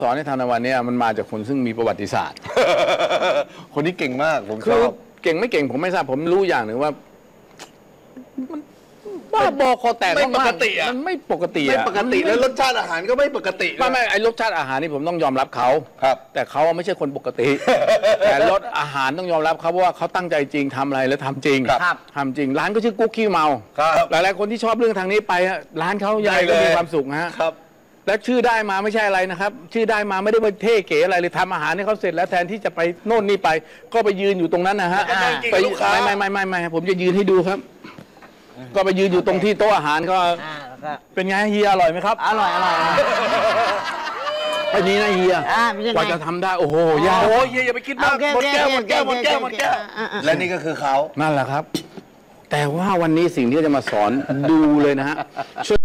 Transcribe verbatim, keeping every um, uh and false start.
สอนให้ทำในวันนี้มันมาจากคนซึ่งมีประวัติศาสตร์คนที่เก่งมากผมชคืออบเก่งไม่เก่งผมไม่ทราบผมรู้อย่างหนึ่งว่ามันบ้าบอคอแตกไม่ปกติๆอะมันไม่ปกติไม่อะปกติแล้วรสชาติอาหารก็ไม่ปกติไม่ไม่ไอรสชาติอาหารนี่ผมต้องยอมรับเขาครับแต่เขาไม่ใช่คนปกติ แต่รสอาหารต้องยอมรับเขาเพราะว่าเขาตั้งใจจริงทำอะไรแล้วทำจริงครับทำจริง ร้านก็ชื่อกุ๊กขี้เมาครับหลายๆคนที่ชอบเรื่องทางนี้ไปอะร้านเขาใหญ่ได้ก็เลยมีความสุขนะฮะครับและชื่อได้มาไม่ใช่อะไรนะครับ ชื่อได้มาไม่ได้ว่าเท่เก๋อะไรเลยทำอาหารให้เขาเสร็จแล้วแทนที่จะไปโน่นนี่ไป ก็ไปยืนอยู่ตรงนั้นนะฮะแล้วก็นั่งกินกับไปลูกค้าไม่ไม่ไม่ไม่ไม่ผมจะยืนให้ดูครับ ก็ไปยืนอยู่ตรงที่โต๊ะอาหารก็อ่าแล้วก็เป็นไงเฮียอร่อยไหมครับอร่อยอร่อยอร่อยไอ้นี้นะเฮียอ่าเป็นยังไงกว่าจะทำได้โอ้โหยากโอ้ยเฮียอย่าไปคิดมากโอเคหมดแก้วหมดแก้วหมดแก้วหมดแก้วอ่าอ่าและนี่ก็คือเขานั่นแหละครับ แต่ว่าวันนี้สิ่งที่จะมาสอนดูเลยนะฮะช่วย